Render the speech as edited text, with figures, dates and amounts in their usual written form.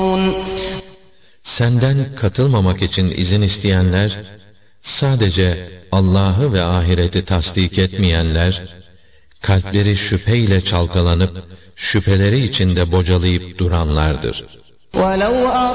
Senden katılmamak için izin isteyenler, sadece Allah'ı ve ahireti tasdik etmeyenler, kalpleri şüpheyle çalkalanıp, şüpheleri içinde bocalayıp duranlardır.